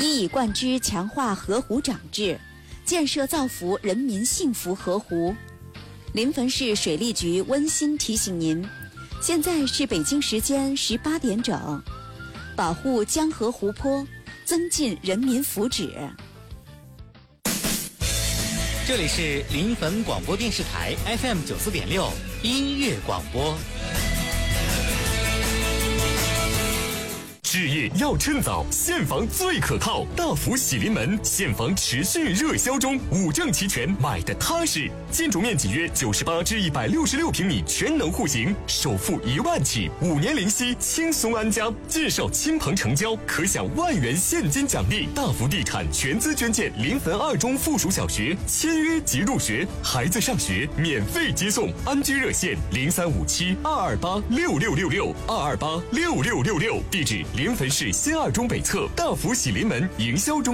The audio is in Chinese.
一以贯之强化河湖长治，建设造福人民幸福河湖。临汾市水利局温馨提醒您，现在是北京时间18点整，保护江河湖泊，增进人民福祉。 这里是临汾广播电视台 FM 94.6音乐广播。 置业要趁早，现房最可靠。大福喜临门，现房持续热销中，5证齐全，买的踏实。建筑面积约98至166平米，全能户型，首付1万起，5年零息，轻松安家。介绍亲朋成交，可享1万元现金奖励。大福地产全资捐建临汾2中附属小学，签约即入学，孩子上学免费接送。安居热线035722866666，2286666，地址临汾市新2中北侧大福喜临门营销中。